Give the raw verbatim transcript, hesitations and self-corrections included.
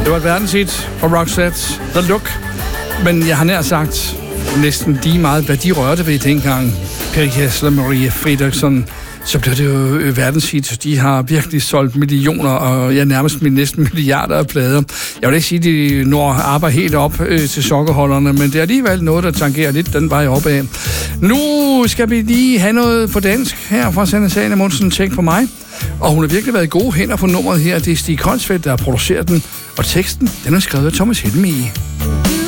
Det var et verdenshit fra Roxette, The Look. Men jeg har nær sagt næsten lige meget, hvad de rørte ved dengang. Per Gessle og Maria Fredriksson, så blev det jo verdenshit. De har virkelig solgt millioner, og ja, nærmest næsten milliarder af plader. Jeg vil ikke sige, at de når arbejder helt op øh, til sokkerholderne, men det er alligevel noget, der tangerer lidt den vej opad. Nu skal vi lige have noget på dansk her fra Sanne Sane Monsen. Tænk på mig. Og hun har virkelig været i gode hænder på nummeret her. Det er Stig Kolsfeldt, der har produceret den, og teksten, den er skrevet af Thomas Helmig.